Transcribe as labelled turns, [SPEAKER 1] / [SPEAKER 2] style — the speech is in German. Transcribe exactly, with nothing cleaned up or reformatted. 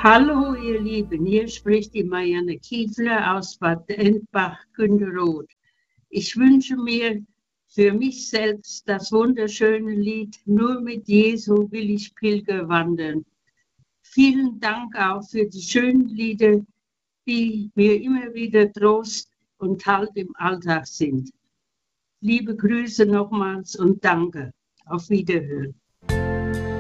[SPEAKER 1] Hallo, ihr Lieben, hier spricht die Marianne Kiefler aus Bad Endbach-Günderoth. Ich wünsche mir für mich selbst das wunderschöne Lied "Nur mit Jesu will ich Pilger wandern". Vielen Dank auch für die schönen Lieder, die mir immer wieder Trost und Halt im Alltag sind. Liebe Grüße nochmals und danke. Auf Wiederhören.